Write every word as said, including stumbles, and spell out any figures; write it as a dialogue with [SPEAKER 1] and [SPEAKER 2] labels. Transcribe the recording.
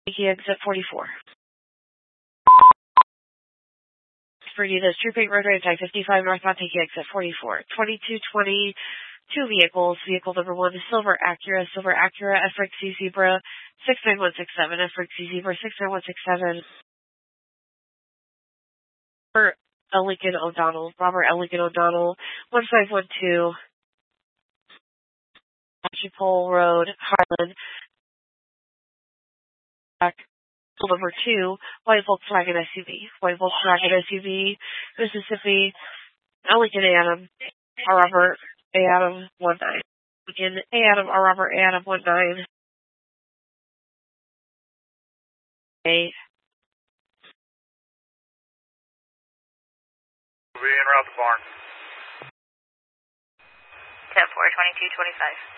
[SPEAKER 1] Taking exit forty-four. For you, this Troop eight roadway type fifty-five northbound, taking exit forty-four. twenty-two twenty, two vehicles. Vehicle number one is Silver Acura, Silver Acura, F R X C Zebra, six nine one six seven, F R X C Zebra, six nine one six seven. For L. Lincoln O'Donnell, Robert L. Lincoln O'Donnell, one five one two, Ashipole Road, Harlan. Back. Number two, white Volkswagen S U V. White Volkswagen S U V, Mississippi, L. Lincoln A. Adam, R. Robert A. Adam, one nine. Lincoln A. Adam, R. Robert A. Adam, one nine. A.
[SPEAKER 2] We'll be en route to barn.
[SPEAKER 3] ten four, twenty-two twenty-five.